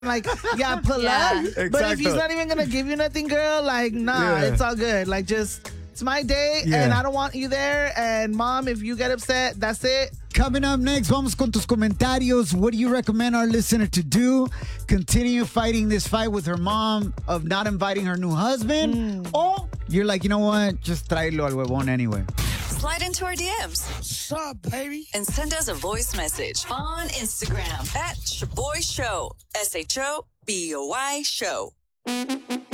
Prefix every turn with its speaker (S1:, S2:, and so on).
S1: Like, yeah, pull up. But if he's not even going to give you nothing, girl, like, nah, it's all good. Like, just, it's my day, and I don't want you there. And, Mom, if you get upset, that's it.
S2: Coming up next, vamos con tus comentarios. What do you recommend our listener to do? Continue fighting this fight with her mom of not inviting her new husband? Or you're like, you know what? Just tráelo al huevón anyway.
S3: Slide into our DMs.
S1: What's up, baby?
S3: And send us a voice message on Instagram at Shoboy Show. SHOBOY Show.